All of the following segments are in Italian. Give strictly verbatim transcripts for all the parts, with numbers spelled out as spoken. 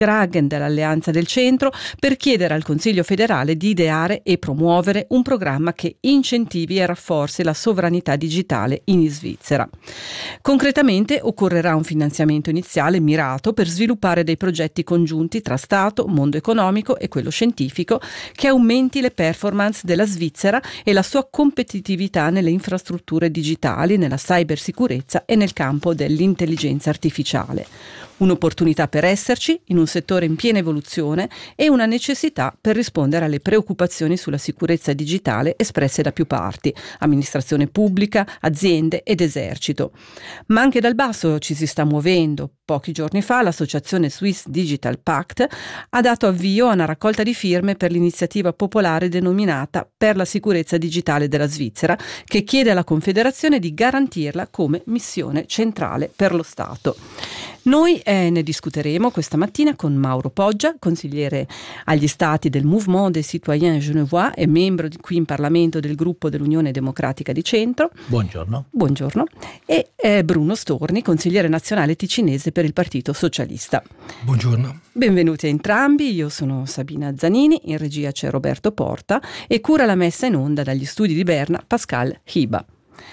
Scragen dell'Alleanza del Centro per chiedere al Consiglio federale di ideare e promuovere un programma che incentivi e rafforzi la sovranità digitale in Svizzera. Concretamente occorrerà un finanziamento iniziale mirato per sviluppare dei progetti congiunti tra Stato, mondo economico e quello scientifico che aumenti le performance della Svizzera e la sua competitività nelle infrastrutture digitali, nella cybersicurezza e nel campo dell'intelligenza artificiale. Un'opportunità per esserci in un settore in piena evoluzione e una necessità per rispondere alle preoccupazioni sulla sicurezza digitale espresse da più parti, amministrazione pubblica, aziende ed esercito. Ma anche dal basso ci si sta muovendo. Pochi giorni fa l'associazione Swiss Digital Pact ha dato avvio a una raccolta di firme per l'iniziativa popolare denominata Per la sicurezza digitale della Svizzera, che chiede alla Confederazione di garantirla come missione centrale per lo Stato. Noi eh, ne discuteremo questa mattina con Mauro Poggia, consigliere agli Stati del Mouvement des Citoyens Genevois e membro di, qui in Parlamento del gruppo dell'Unione Democratica di Centro. Buongiorno. Buongiorno. E eh, Bruno Storni, consigliere nazionale ticinese per il Partito Socialista. Buongiorno. Benvenuti a entrambi, io sono Sabina Zanini, in regia c'è Roberto Porta e cura la messa in onda dagli studi di Berna Pascal Hiba.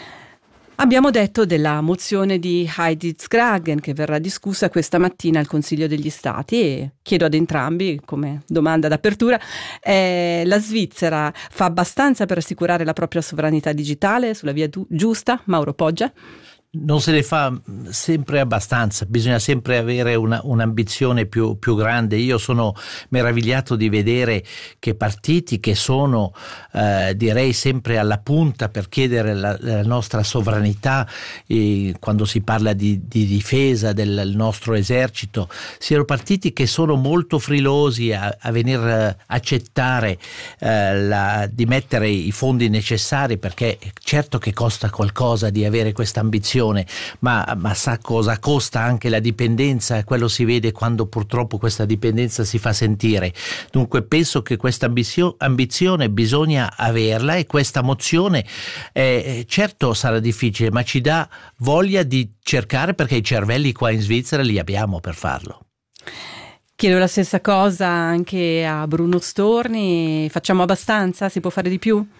Abbiamo detto della mozione di Heidi Scragen che verrà discussa questa mattina al Consiglio degli Stati e chiedo ad entrambi, come domanda d'apertura, eh, la Svizzera fa abbastanza per assicurare la propria sovranità digitale sulla via du- giusta? Mauro Poggia? Non se ne fa sempre abbastanza, bisogna sempre avere una, un'ambizione più, più grande. Io sono meravigliato di vedere che partiti che sono eh, direi sempre alla punta per chiedere la, la nostra sovranità, eh, quando si parla di, di difesa del nostro esercito, siano partiti che sono molto frilosi a, a venir accettare eh, la, di mettere i fondi necessari, perché certo che costa qualcosa di avere questa ambizione. Ma, ma sa cosa costa anche la dipendenza? Quello si vede quando purtroppo questa dipendenza si fa sentire. Dunque penso che questa ambizio, ambizione bisogna averla, e questa mozione eh, certo sarà difficile, ma ci dà voglia di cercare, perché i cervelli qua in Svizzera li abbiamo per farlo. Chiedo la stessa cosa anche a Bruno Storni. Facciamo abbastanza? Si può fare di più?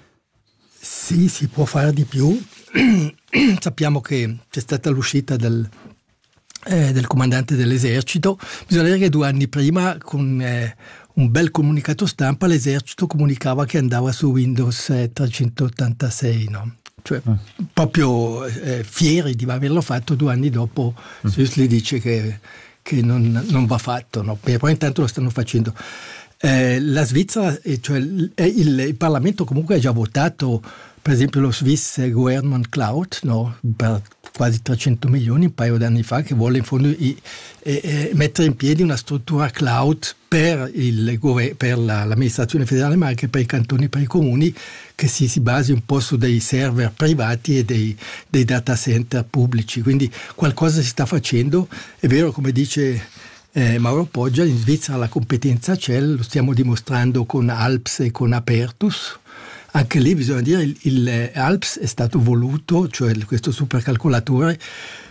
Sì, si può fare di più. Sappiamo che c'è stata l'uscita del, eh, del comandante dell'esercito. Bisogna dire che due anni prima, con eh, un bel comunicato stampa, l'esercito comunicava che andava su Windows eh, trecentottantasei, no? Cioè, mm. proprio eh, fieri di averlo fatto. Due anni dopo mm. Süssli dice che, che non, non va fatto, no? Perché poi intanto lo stanno facendo. Eh, la Svizzera, eh, cioè il, il, il Parlamento comunque ha già votato per esempio lo Swiss Government Cloud, no? Per quasi trecento milioni un paio di anni fa, che vuole in fondo i, eh, eh, mettere in piedi una struttura cloud per, il, per la, l'amministrazione federale, ma anche per i cantoni e per i comuni, che si, si basi un po' su dei server privati e dei, dei data center pubblici. Quindi qualcosa si sta facendo. È vero, come dice eh, Mauro Poggia, in Svizzera la competenza c'è, lo stiamo dimostrando con Alps e con Apertus. Anche lì bisogna dire il, il Alps è stato voluto, cioè questo supercalcolatore,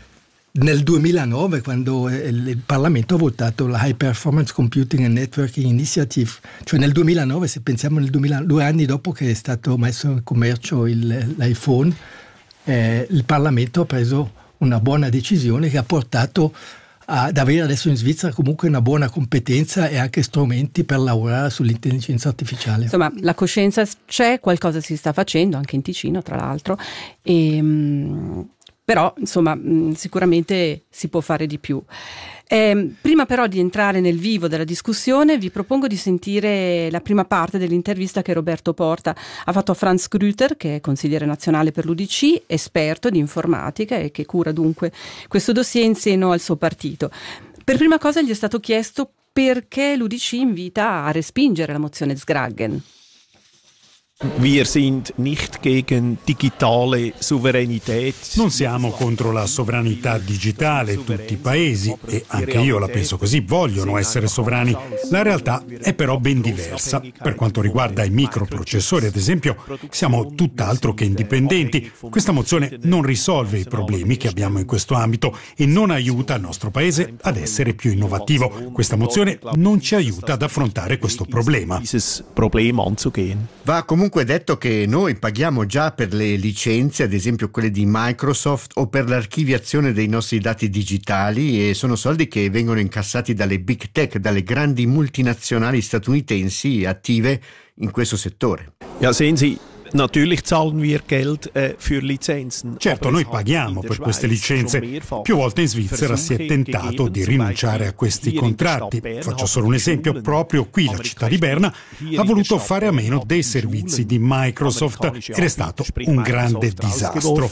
nel duemilanove, quando il, il Parlamento ha votato la High Performance Computing and Networking Initiative. Cioè nel duemilanove, se pensiamo nel duemila, due anni dopo che è stato messo in commercio il, l'iPhone, eh, il Parlamento ha preso una buona decisione che ha portato ad avere adesso in Svizzera comunque una buona competenza e anche strumenti per lavorare sull'intelligenza artificiale. Insomma, la coscienza c'è, qualcosa si sta facendo, anche in Ticino tra l'altro, e, mh, però insomma mh, sicuramente si può fare di più. Eh, prima però di entrare nel vivo della discussione vi propongo di sentire la prima parte dell'intervista che Roberto Porta ha fatto a Franz Grüter, che è consigliere nazionale per l'U D C, esperto di informatica e che cura dunque questo dossier in seno al suo partito. Per prima cosa gli è stato chiesto perché l'U D C invita a respingere la mozione Scragen. Wir sind nicht gegen digitale Souveränität. Non siamo contro la sovranità digitale, tutti i paesi, e anche io la penso così, vogliono essere sovrani. La realtà è però ben diversa. Per quanto riguarda i microprocessori, ad esempio, siamo tutt'altro che indipendenti. Questa mozione non risolve i problemi che abbiamo in questo ambito e non aiuta il nostro paese ad essere più innovativo. Questa mozione non ci aiuta ad affrontare questo problema. Va comunque detto che noi paghiamo già per le licenze, ad esempio quelle di Microsoft, o per l'archiviazione dei nostri dati digitali, e sono soldi che vengono incassati dalle big tech, dalle grandi multinazionali statunitensi attive in questo settore. Ja, sehen Sie, natürlich zahlen wir Geld äh, für Lizenzen. Certo, noi paghiamo per queste licenze. Più volte in Svizzera si è tentato di rinunciare a questi contratti. Faccio solo un esempio: proprio qui la città di Berna ha voluto fare a meno dei servizi di Microsoft ed è stato un grande disastro.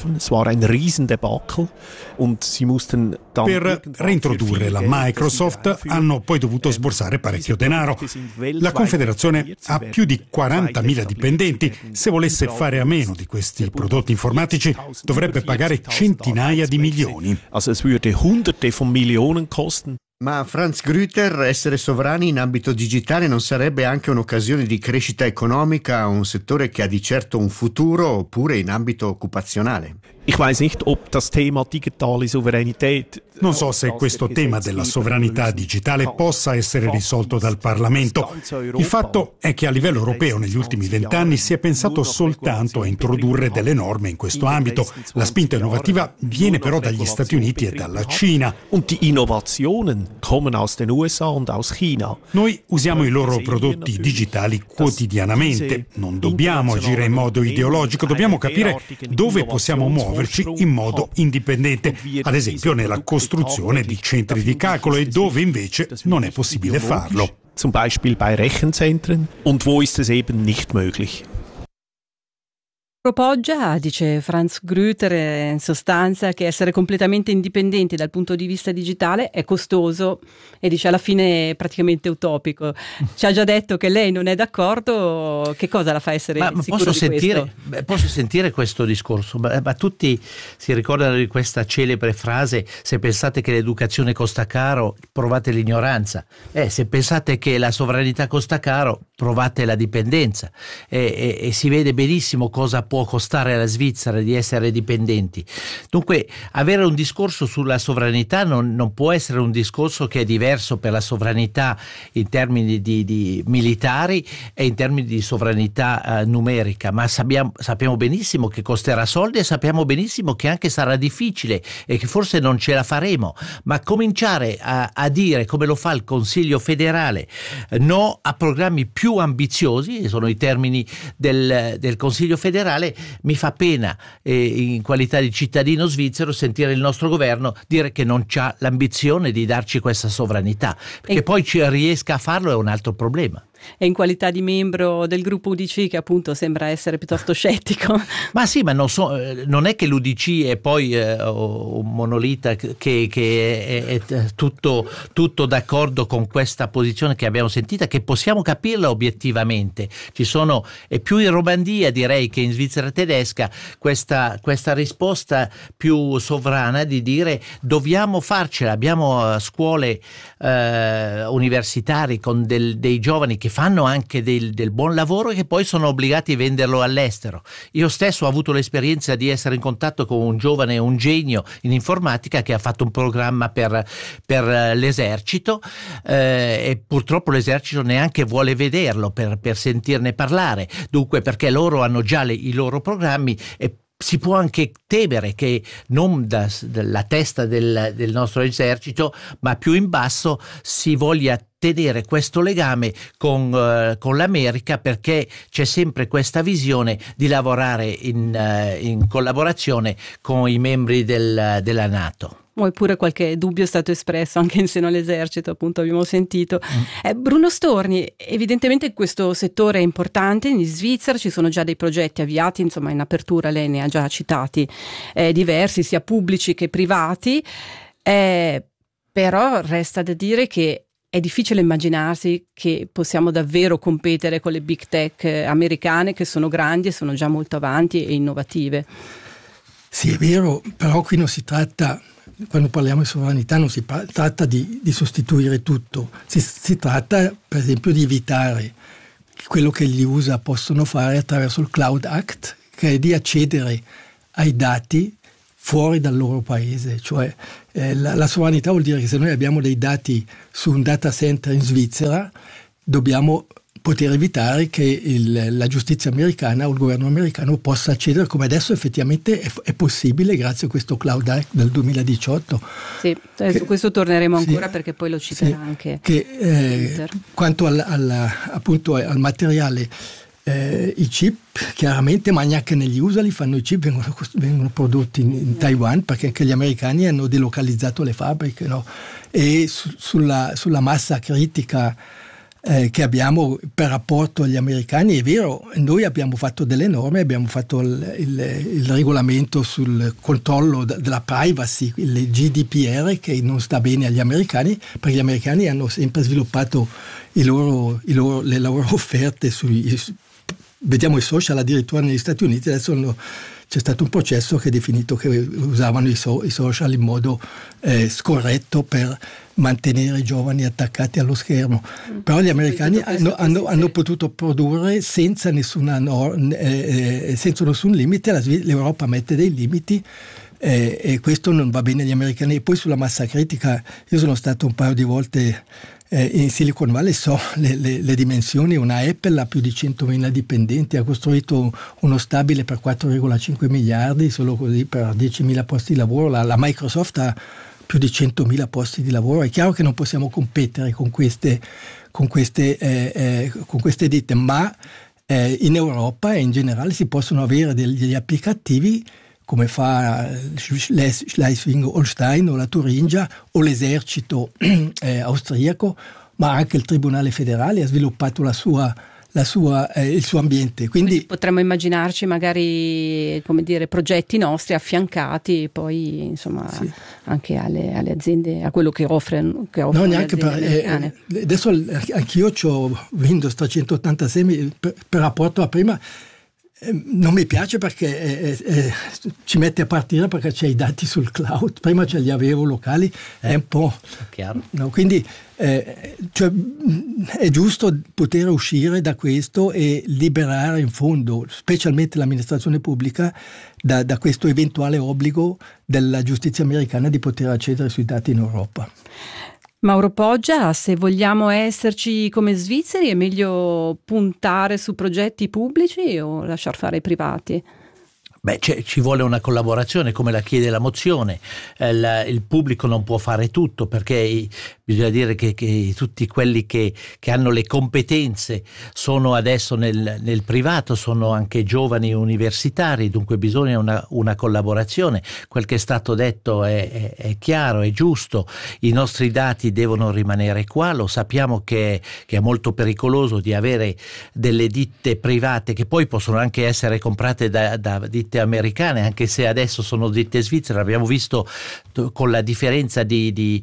Per reintrodurre la Microsoft hanno poi dovuto sborsare parecchio denaro. La Confederazione ha più di quarantamila dipendenti. Se volesse fare a meno di questi prodotti informatici dovrebbe pagare centinaia di milioni. Also es würde hunderte von Millionen kosten. Ma Franz Grüter, essere sovrani in ambito digitale non sarebbe anche un'occasione di crescita economica a un settore che ha di certo un futuro, oppure in ambito occupazionale? Ich weiß nicht, ob das Thema digitale Souveränität. Non so se questo tema della sovranità digitale possa essere risolto dal Parlamento. Il fatto è che a livello europeo negli ultimi vent'anni si è pensato soltanto a introdurre delle norme in questo ambito. La spinta innovativa viene però dagli Stati Uniti e dalla Cina. Und die Innovationen kommen aus den U S A und aus China. Noi usiamo i loro prodotti digitali quotidianamente. Non dobbiamo agire in modo ideologico, dobbiamo capire dove possiamo muoverci in modo indipendente, ad esempio nella costruzione di centri di calcolo, e dove invece non è possibile farlo. Zum Beispiel bei Rechenzentren, und wo ist es eben nicht möglich. Propoggia, dice Franz Grüter, in sostanza, che essere completamente indipendenti dal punto di vista digitale è costoso e dice alla fine è praticamente utopico. Ci ha già detto che lei non è d'accordo, che cosa la fa essere ma, sicuro ma posso di sentire, questo? beh, posso sentire questo discorso, ma, ma tutti si ricordano di questa celebre frase: se pensate che l'educazione costa caro, provate l'ignoranza. Eh, se pensate che la sovranità costa caro, provate la dipendenza. E, e, e si vede benissimo cosa può costare alla Svizzera di essere dipendenti. Dunque, avere un discorso sulla sovranità non, non può essere un discorso che è diverso per la sovranità in termini di, di militari e in termini di sovranità eh, numerica, ma sappiamo, sappiamo benissimo che costerà soldi e sappiamo benissimo che anche sarà difficile e che forse non ce la faremo, ma cominciare a, a dire, come lo fa il Consiglio federale, no a programmi più ambiziosi, che sono i termini del, del Consiglio federale, mi fa pena eh, in qualità di cittadino svizzero sentire il nostro governo dire che non c'ha l'ambizione di darci questa sovranità, perché e... poi ci riesca a farlo è un altro problema. E in qualità di membro del gruppo U D C, che appunto sembra essere piuttosto scettico. Ma sì, ma non, so, non è che l'U D C è poi eh, un monolita che, che è, è tutto, tutto d'accordo con questa posizione che abbiamo sentita, che possiamo capirla obiettivamente. Ci sono, e più in Romandia direi che in Svizzera tedesca, questa, questa risposta più sovrana di dire dobbiamo farcela. Abbiamo scuole eh, universitarie con del, dei giovani che fanno anche del, del buon lavoro e che poi sono obbligati a venderlo all'estero. Io stesso ho avuto l'esperienza di essere in contatto con un giovane, un genio in informatica, che ha fatto un programma per, per l'esercito eh, e purtroppo l'esercito neanche vuole vederlo per, per sentirne parlare, dunque perché loro hanno già le, i loro programmi, e si può anche temere che non da, dalla testa del, del nostro esercito, ma più in basso, si voglia tenere questo legame con, uh, con l'America, perché c'è sempre questa visione di lavorare in, uh, in collaborazione con i membri del, della NATO. Oppure qualche dubbio è stato espresso anche in seno all'esercito, appunto abbiamo sentito. Mm. Eh, Bruno Storni, evidentemente questo settore è importante in Svizzera, ci sono già dei progetti avviati, insomma in apertura lei ne ha già citati eh, diversi, sia pubblici che privati, eh, però resta da dire che è difficile immaginarsi che possiamo davvero competere con le big tech americane, che sono grandi e sono già molto avanti e innovative. Sì, è vero, però qui non si tratta, quando parliamo di sovranità non si pa- tratta di, di sostituire tutto, si, si tratta per esempio di evitare quello che gli U S A possono fare attraverso il Cloud Act, che è di accedere ai dati fuori dal loro paese, cioè eh, la, la sovranità vuol dire che se noi abbiamo dei dati su un data center in Svizzera dobbiamo poter evitare che il, la giustizia americana o il governo americano possa accedere, come adesso effettivamente è, è possibile grazie a questo Cloud Act del duemiladiciotto. Sì, che, su questo torneremo ancora, sì, perché poi lo citerà, sì, anche che, eh, quanto al, al, appunto al materiale, Eh, i chip chiaramente, ma neanche negli U S A li fanno i chip, vengono, vengono prodotti in, in Taiwan, perché anche gli americani hanno delocalizzato le fabbriche, no? E su, sulla, sulla massa critica eh, che abbiamo per rapporto agli americani, è vero, noi abbiamo fatto delle norme, abbiamo fatto il, il, il regolamento sul controllo d- della privacy, il G D P R, che non sta bene agli americani, perché gli americani hanno sempre sviluppato i loro, i loro, le loro offerte sui vediamo i social addirittura negli Stati Uniti, adesso hanno, c'è stato un processo che è definito che usavano i, so, i social in modo eh, scorretto per mantenere i giovani attaccati allo schermo. Mm. Però gli americani hanno, hanno, hanno potuto produrre senza, nessuna norm, eh, eh, senza nessun limite, la, l'Europa mette dei limiti eh, e questo non va bene agli americani. E poi sulla massa critica, io sono stato un paio di volte Eh, in Silicon Valley, so le, le, le dimensioni. Una Apple ha più di centomila dipendenti, ha costruito uno stabile per quattro virgola cinque miliardi solo così per diecimila posti di lavoro. La, la Microsoft ha più di centomila posti di lavoro. È chiaro che non possiamo competere con queste, con queste, eh, eh, con queste ditte, ma eh, in Europa e in generale si possono avere degli, degli applicativi come fa Schleswig-Holstein o la Turingia o l'esercito eh, austriaco, ma anche il Tribunale federale ha sviluppato la sua, la sua, eh, il suo ambiente. Quindi, Quindi potremmo immaginarci magari, come dire, progetti nostri affiancati poi insomma sì, anche alle, alle aziende, a quello che offrono, che offrono no, neanche le aziende per, americane. Eh, adesso anch'io ho Windows trecentottantasei per, per rapporto a prima. Non mi piace perché eh, eh, ci mette a partire perché c'è i dati sul cloud, prima ce li avevo locali, eh, è un po' chiaro. No, quindi eh, cioè, è giusto poter uscire da questo e liberare in fondo, specialmente l'amministrazione pubblica, da, da questo eventuale obbligo della giustizia americana di poter accedere sui dati in Europa. Mauro Poggia, se vogliamo esserci come svizzeri è meglio puntare su progetti pubblici o lasciar fare ai privati? Beh, ci vuole una collaborazione come la chiede la mozione. Eh, la, il pubblico non può fare tutto perché i, bisogna dire che, che tutti quelli che, che hanno le competenze sono adesso nel, nel privato, sono anche giovani universitari, dunque bisogna una, una collaborazione. Quel che è stato detto è, è, è chiaro, è giusto, i nostri dati devono rimanere qua, lo sappiamo che, che è molto pericoloso di avere delle ditte private che poi possono anche essere comprate da, da ditte americane, anche se adesso sono ditte svizzere. Abbiamo visto con la differenza di, di,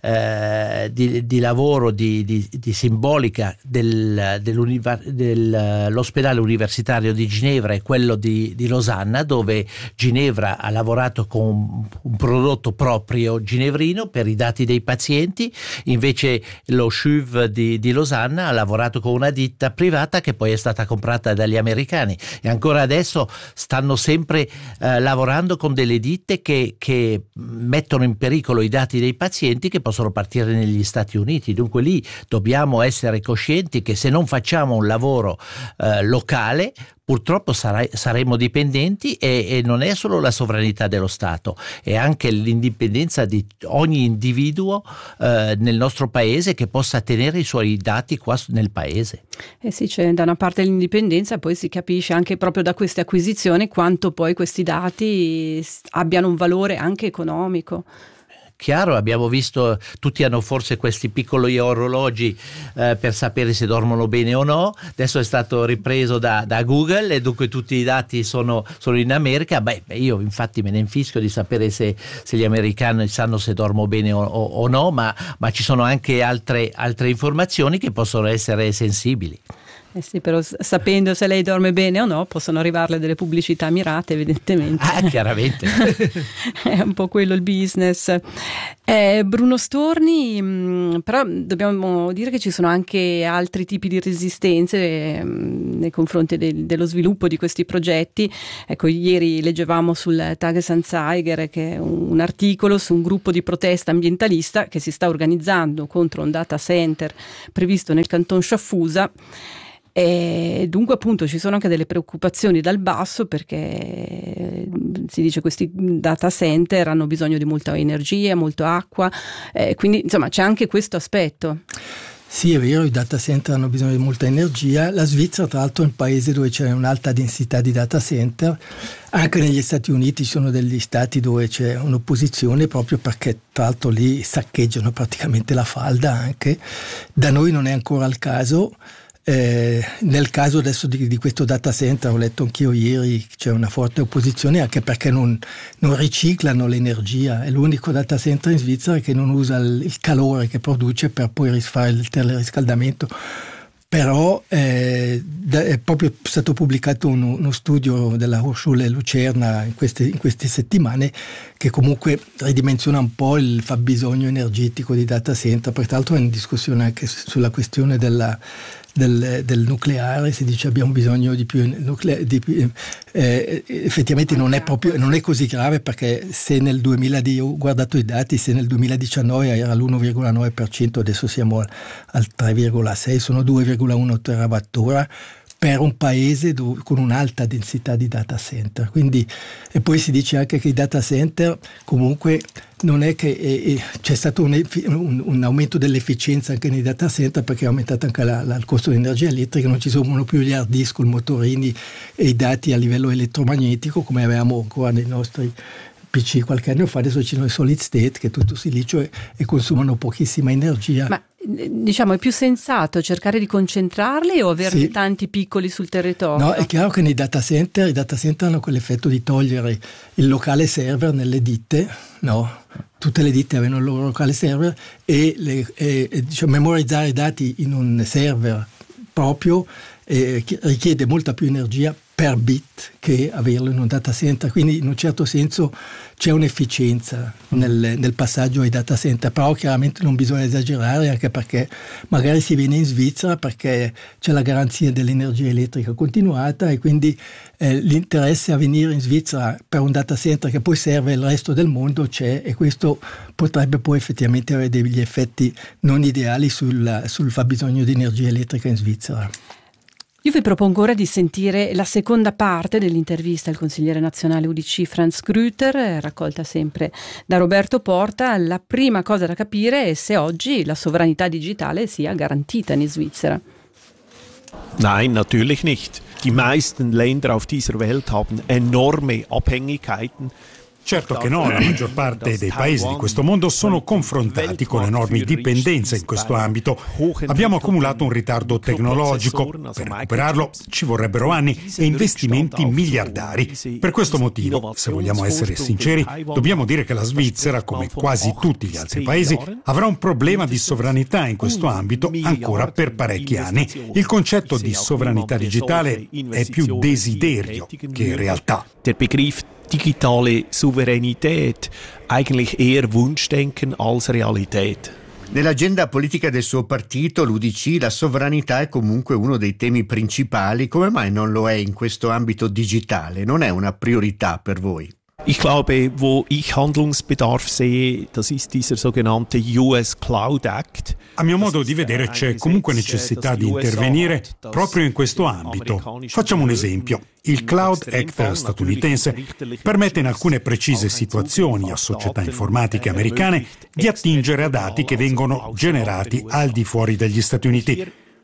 eh, di, di lavoro, di, di, di simbolica del, dell'ospedale universitario di Ginevra e quello di, di Losanna, dove Ginevra ha lavorato con un prodotto proprio ginevrino per i dati dei pazienti, invece lo C U V di, di Losanna ha lavorato con una ditta privata che poi è stata comprata dagli americani, e ancora adesso stanno sempre sempre eh, lavorando con delle ditte che, che mettono in pericolo i dati dei pazienti che possono partire negli Stati Uniti. Dunque lì dobbiamo essere coscienti che se non facciamo un lavoro eh, locale purtroppo sarai, saremo dipendenti, e, e non è solo la sovranità dello Stato, è anche l'indipendenza di ogni individuo eh, nel nostro paese che possa tenere i suoi dati qua nel paese. Eh sì, c'è da una parte l'indipendenza, poi si capisce anche proprio da queste acquisizioni quanto poi questi dati abbiano un valore anche economico. chiaro, abbiamo visto, tutti hanno forse questi piccoli orologi eh, per sapere se dormono bene o no, adesso è stato ripreso da, da Google e dunque tutti i dati sono, sono in America. Beh, io infatti me ne infischio di sapere se, se gli americani sanno se dormo bene o, o, o no, ma, ma ci sono anche altre, altre informazioni che possono essere sensibili. Eh sì, però sapendo se lei dorme bene o no, possono arrivarle delle pubblicità mirate, evidentemente. Ah, chiaramente. È un po' quello il business. Eh, Bruno Storni, mh, però dobbiamo dire che ci sono anche altri tipi di resistenze mh, nei confronti del, dello sviluppo di questi progetti. Ecco, ieri leggevamo sul Tagesanzeiger che è un, un articolo su un gruppo di protesta ambientalista che si sta organizzando contro un data center previsto nel canton Sciaffusa. E dunque appunto ci sono anche delle preoccupazioni dal basso, perché si dice che questi data center hanno bisogno di molta energia, molta acqua, eh, quindi insomma c'è anche questo aspetto. Sì, è vero, i data center hanno bisogno di molta energia. La Svizzera tra l'altro è un paese dove c'è un'alta densità di data center. Anche negli Stati Uniti ci sono degli stati dove c'è un'opposizione, proprio perché tra l'altro lì saccheggiano praticamente la falda anche. Da noi non è ancora il caso. Eh, nel caso adesso di, di questo data center, ho letto anch'io ieri, c'è una forte opposizione anche perché non, non riciclano l'energia. È l'unico data center in Svizzera che non usa il, il calore che produce per poi fare il teleriscaldamento. Però eh, è proprio stato pubblicato uno, uno studio della Hochschule Lucerna in queste, in queste settimane che comunque ridimensiona un po' il fabbisogno energetico di data center, perché tra l'altro è in discussione anche sulla questione della Del, del nucleare. Si dice abbiamo bisogno di più nucleare, di più, eh, effettivamente non è proprio non è così grave, perché se nel duemila, ho guardato i dati, se nel duemiladiciannove era l'uno virgola nove per cento, adesso siamo al tre virgola sei, sono due virgola uno terawattora per un paese dove, con un'alta densità di data center. Quindi, e poi si dice anche che i data center comunque non è che eh, c'è stato un, un, un aumento dell'efficienza anche nei data center, perché è aumentato anche la, la, il costo di energia elettrica, non ci sono più gli hard disk con motorini e i dati a livello elettromagnetico come avevamo ancora nei nostri P C qualche anno fa. Adesso ci sono i solid state che è tutto silicio e, e consumano pochissima energia. Ma diciamo è più sensato cercare di concentrarli o averne sì. tanti piccoli sul territorio? No, è chiaro che nei data center i data center hanno quell'effetto di togliere il locale server nelle ditte, no? Tutte le ditte avevano il loro locale server e, le, e, e diciamo, memorizzare i dati in un server proprio eh, richiede molta più energia per bit che averlo in un data center, quindi in un certo senso c'è un'efficienza nel, nel passaggio ai data center, però chiaramente non bisogna esagerare, anche perché magari si viene in Svizzera perché c'è la garanzia dell'energia elettrica continuata e quindi eh, l'interesse a venire in Svizzera per un data center che poi serve il resto del mondo c'è, e questo potrebbe poi effettivamente avere degli effetti non ideali sul, sul fabbisogno di energia elettrica in Svizzera. Io vi propongo ora di sentire la seconda parte dell'intervista al consigliere nazionale U D C Franz Grüter, raccolta sempre da Roberto Porta. La prima cosa da capire è se oggi la sovranità digitale sia garantita in Svizzera. Nein, natürlich nicht. Die meisten Länder auf dieser Welt haben enorme Abhängigkeiten. Certo che no, la maggior parte dei paesi di questo mondo sono confrontati con enormi dipendenze in questo ambito. Abbiamo accumulato un ritardo tecnologico. Per recuperarlo ci vorrebbero anni e investimenti miliardari. Per questo motivo, se vogliamo essere sinceri, dobbiamo dire che la Svizzera, come quasi tutti gli altri paesi, avrà un problema di sovranità in questo ambito ancora per parecchi anni. Il concetto di sovranità digitale è più desiderio che realtà. Der Begriff digitale Souveränität, eigentlich eher Wunschdenken als Realität. Nell'agenda politica del suo partito, l'U D C, la sovranità è comunque uno dei temi principali. Come mai non lo è in questo ambito digitale? Non è una priorità per voi? Ich glaube, wo ich Handlungsbedarf sehe, das ist dieser sogenannte U S Cloud Act. A mio modo di vedere c'è comunque necessità di intervenire proprio in questo ambito. Facciamo un esempio. Il Cloud Act statunitense permette in alcune precise situazioni a società informatiche americane di attingere a dati che vengono generati al di fuori degli Stati Uniti.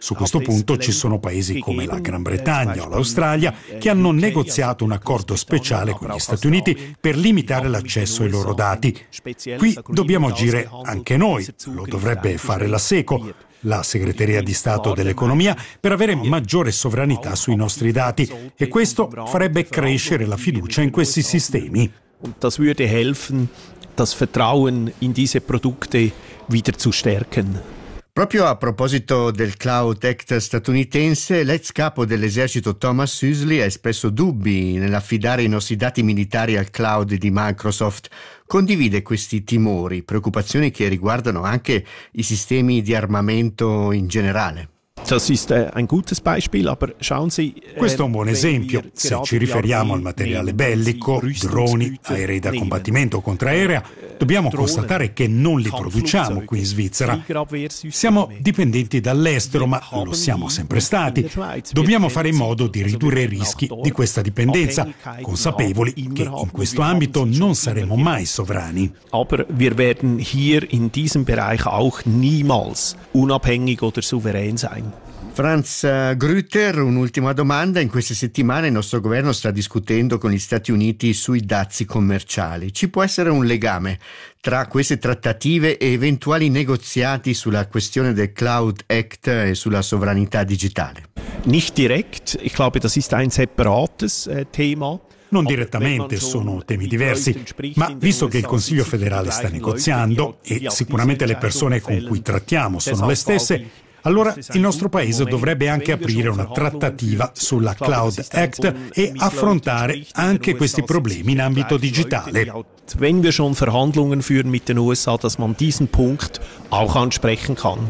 Su questo punto ci sono paesi come la Gran Bretagna o l'Australia che hanno negoziato un accordo speciale con gli Stati Uniti per limitare l'accesso ai loro dati. Qui dobbiamo agire anche noi, lo dovrebbe fare la SECO, la Segreteria di Stato dell'Economia, per avere maggiore sovranità sui nostri dati, e questo farebbe crescere la fiducia in questi sistemi. Das würde helfen, das Vertrauen in diese Produkte wieder zu stärken. Proprio a proposito del Cloud Act statunitense, l'ex capo dell'esercito Thomas Huxley ha espresso dubbi nell'affidare i nostri dati militari al cloud di Microsoft. Condivide questi timori, preoccupazioni che riguardano anche i sistemi di armamento in generale. Das ist ein gutes Beispiel, aber schauen Sie, Questo è un buon esempio. Se ci riferiamo al materiale bellico, droni, aerei da combattimento o contraerea, dobbiamo constatare che non li produciamo qui in Svizzera. Siamo dipendenti dall'estero, ma lo siamo sempre stati. Dobbiamo fare in modo di ridurre i rischi di questa dipendenza, consapevoli che in questo ambito non saremo mai sovrani. Aber wir werden hier in diesem Bereich auch niemals unabhängig oder souverän sein. Franz Grüter, un'ultima domanda. In queste settimane il nostro governo sta discutendo con gli Stati Uniti sui dazi commerciali. Ci può essere un legame tra queste trattative e eventuali negoziati sulla questione del Cloud Act e sulla sovranità digitale? Nicht direkt, ich glaube, das ist ein separates äh, Thema. Non direttamente, sono temi diversi, ma visto che il Consiglio federale sta negoziando e sicuramente le persone con cui trattiamo sono le stesse, allora il nostro paese dovrebbe anche aprire una trattativa sulla Cloud Act e affrontare anche questi problemi in ambito digitale. Wenn wir schon Verhandlungen führen mit den U S A, dass man diesen Punkt auch ansprechen kann.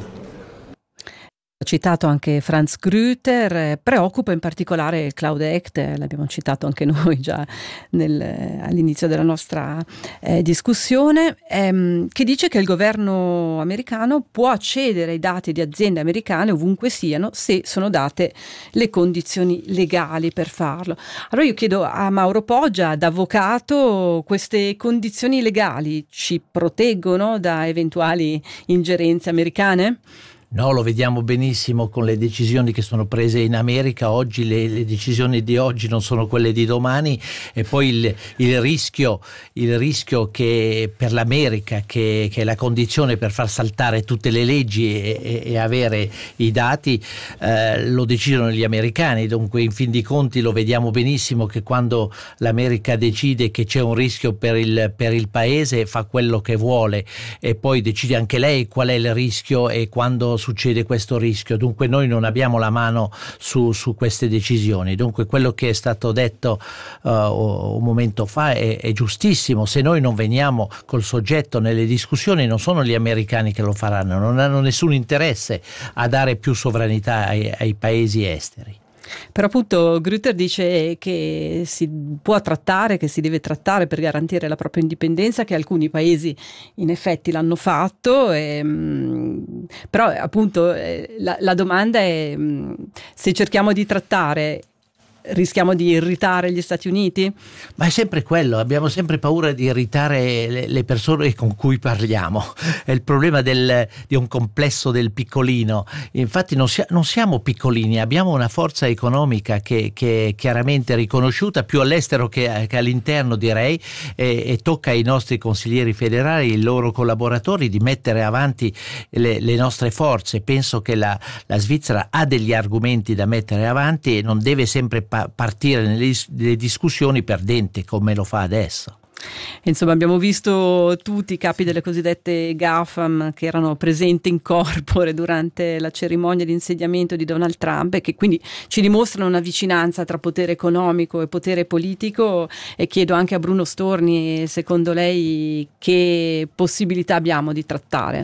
Citato anche Franz Grüter, preoccupa in particolare il Cloud Act, l'abbiamo citato anche noi già nel, all'inizio della nostra eh, discussione, ehm, che dice che il governo americano può accedere ai dati di aziende americane ovunque siano se sono date le condizioni legali per farlo. Allora io chiedo a Mauro Poggia, da avvocato, queste condizioni legali ci proteggono da eventuali ingerenze americane? No, lo vediamo benissimo con le decisioni che sono prese in America. Oggi le, le decisioni di oggi non sono quelle di domani, e poi il, il rischio il rischio che per l'America, che, che è la condizione per far saltare tutte le leggi e, e, e avere i dati, eh, lo decidono gli americani. Dunque in fin di conti lo vediamo benissimo che quando l'America decide che c'è un rischio per il, per il paese, fa quello che vuole e poi decide anche lei qual è il rischio e quando succede questo rischio. Dunque noi non abbiamo la mano su, su queste decisioni. Dunque quello che è stato detto uh, un momento fa è, è giustissimo. Se noi non veniamo col soggetto nelle discussioni, non sono gli americani che lo faranno, non hanno nessun interesse a dare più sovranità ai, ai paesi esteri. Però appunto Grüter dice che si può trattare, che si deve trattare per garantire la propria indipendenza, che alcuni paesi in effetti l'hanno fatto, e, mh, però appunto eh, la, la domanda è mh, se cerchiamo di trattare rischiamo di irritare gli Stati Uniti? Ma è sempre quello, abbiamo sempre paura di irritare le, le persone con cui parliamo. È il problema del, di un complesso del piccolino. Infatti non, sia, non siamo piccolini, abbiamo una forza economica che, che è chiaramente riconosciuta più all'estero che, che all'interno, direi, e, e tocca ai nostri consiglieri federali, ai loro collaboratori, di mettere avanti le, le nostre forze. Penso che la, la Svizzera ha degli argomenti da mettere avanti e non deve sempre partire nelle, nelle discussioni perdente come lo fa adesso. Insomma, abbiamo visto tutti i capi delle cosiddette GAFAM che erano presenti in corpore durante la cerimonia di insediamento di Donald Trump, e che quindi ci dimostrano una vicinanza tra potere economico e potere politico. E chiedo anche a Bruno Storni, secondo lei che possibilità abbiamo di trattare?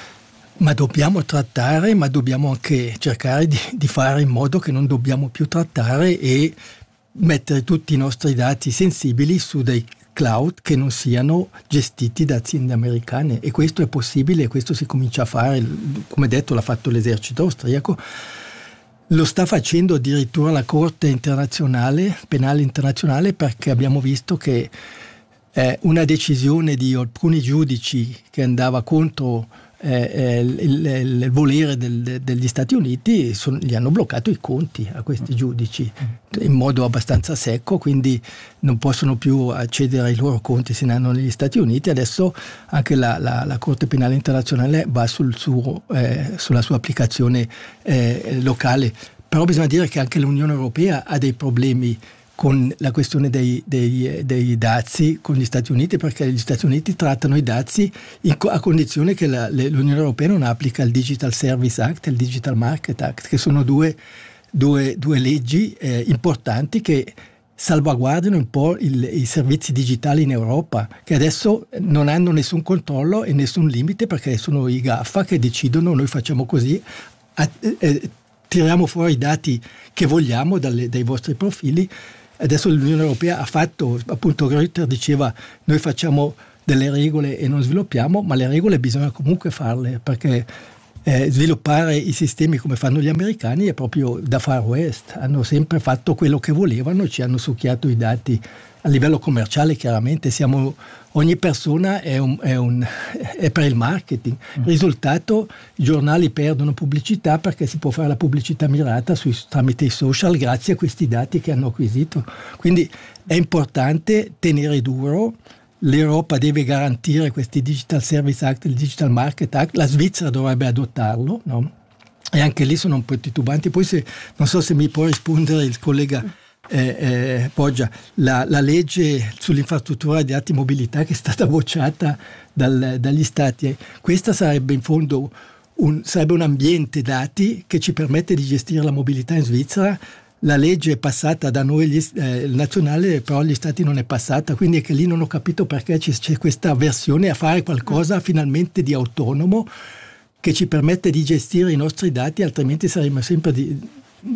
Ma dobbiamo trattare, ma dobbiamo anche cercare di, di fare in modo che non dobbiamo più trattare e mettere tutti i nostri dati sensibili su dei cloud che non siano gestiti da aziende americane. E questo è possibile, e questo si comincia a fare, come detto l'ha fatto l'esercito austriaco, lo sta facendo addirittura la Corte internazionale, penale internazionale, perché abbiamo visto che eh, una decisione di alcuni giudici che andava contro eh, il, il, il volere del, degli Stati Uniti, son, gli hanno bloccato i conti a questi giudici in modo abbastanza secco, quindi non possono più accedere ai loro conti se ne hanno negli Stati Uniti. Adesso anche la, la, la Corte Penale Internazionale va sul suo, eh, sulla sua applicazione eh, locale, però bisogna dire che anche l'Unione Europea ha dei problemi con la questione dei, dei, dei dazi con gli Stati Uniti, perché gli Stati Uniti trattano i dazi in, a condizione che la, l'Unione Europea non applica il Digital Service Act e il Digital Market Act, che sono due, due, due leggi eh, importanti che salvaguardano un po' il, i servizi digitali in Europa, che adesso non hanno nessun controllo e nessun limite, perché sono i GAFA che decidono: noi facciamo così, a, eh, tiriamo fuori i dati che vogliamo dalle, dai vostri profili. Adesso l'Unione Europea ha fatto, appunto Reuter diceva, noi facciamo delle regole e non sviluppiamo, ma le regole bisogna comunque farle, perché eh, sviluppare i sistemi come fanno gli americani è proprio da Far West. Hanno sempre fatto quello che volevano, ci hanno succhiato i dati. A livello commerciale chiaramente siamo, ogni persona è, un, è, un, è per il marketing. Il risultato, i giornali perdono pubblicità perché si può fare la pubblicità mirata sui, tramite i social grazie a questi dati che hanno acquisito. Quindi è importante tenere duro. L'Europa deve garantire questi Digital Service Act e il Digital Market Act. La Svizzera dovrebbe adottarlo, no? E anche lì sono un po' titubanti. Poi se, non so se mi può rispondere il collega Eh, eh, Poggia, la, la legge sull'infrastruttura di dati mobilità che è stata bocciata dal, dagli stati, questa sarebbe in fondo un, sarebbe un ambiente dati che ci permette di gestire la mobilità in Svizzera. La legge è passata da noi, gli, eh, il nazionale, però agli stati non è passata, quindi è che lì non ho capito perché c'è, c'è questa avversione a fare qualcosa finalmente di autonomo che ci permette di gestire i nostri dati, altrimenti saremmo sempre di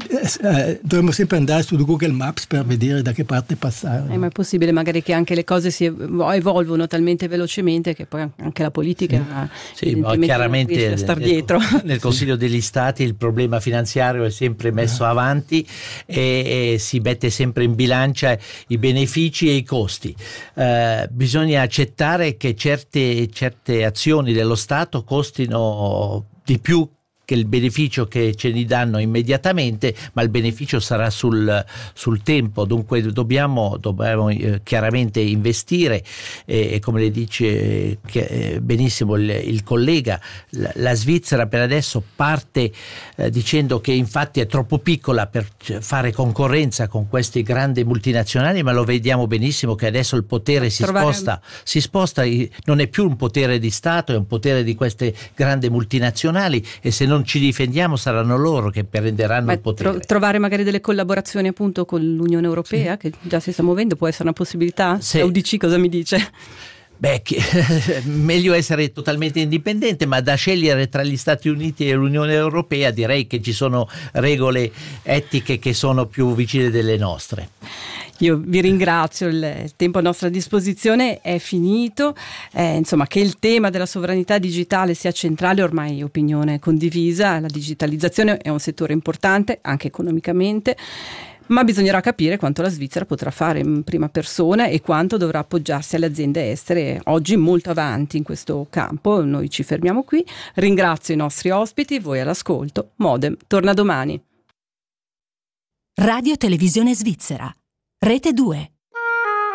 Eh, dovremmo sempre andare su Google Maps per vedere da che parte passare. Eh, ma è possibile magari che anche le cose si evolvono talmente velocemente che poi anche la politica sì, sì, ma chiaramente a star dietro. Nel, nel Consiglio degli Stati il problema finanziario è sempre messo avanti e, e si mette sempre in bilancia i benefici e i costi. Eh, bisogna accettare che certe, certe azioni dello Stato costino di più che il beneficio che ce li danno immediatamente, ma il beneficio sarà sul, sul tempo. Dunque dobbiamo, dobbiamo eh, chiaramente investire e, e come le dice eh, che, eh, benissimo il, il collega, la, la Svizzera per adesso parte eh, dicendo che infatti è troppo piccola per fare concorrenza con queste grandi multinazionali, ma lo vediamo benissimo che adesso il potere si Trovare... sposta, si sposta, non è più un potere di Stato, è un potere di queste grandi multinazionali, e se non ci difendiamo saranno loro che prenderanno Ma il potere. Tro- trovare magari delle collaborazioni appunto con l'Unione Europea, sì, che già si sta muovendo, può essere una possibilità? Sì. U D C cosa mi dice? Beh, che, meglio essere totalmente indipendente, ma da scegliere tra gli Stati Uniti e l'Unione Europea direi che ci sono regole etiche che sono più vicine delle nostre. Io vi ringrazio, il tempo a nostra disposizione è finito, eh, insomma che il tema della sovranità digitale sia centrale ormai è opinione condivisa. La digitalizzazione è un settore importante anche economicamente, ma bisognerà capire quanto la Svizzera potrà fare in prima persona e quanto dovrà appoggiarsi alle aziende estere oggi molto avanti in questo campo. Noi ci fermiamo qui, ringrazio i nostri ospiti, voi all'ascolto. Modem torna domani. Radio Televisione Svizzera, Rete due.